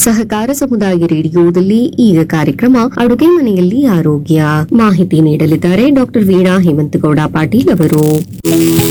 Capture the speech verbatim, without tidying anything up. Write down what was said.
ಸಹಕಾರ ಸಮುದಾಯ ರೇಡಿಯೋದಲ್ಲಿ ಈಗ ಕಾರ್ಯಕ್ರಮ ಅಡುಗೆ ಮನೆಯಲ್ಲಿ ಆರೋಗ್ಯ ಮಾಹಿತಿ ನೀಡಲಿದ್ದಾರೆ ಡಾಕ್ಟರ್ ವೀಣಾ ಹೇಮಂತಗೌಡ ಪಾಟೀಲ್ ಅವರು.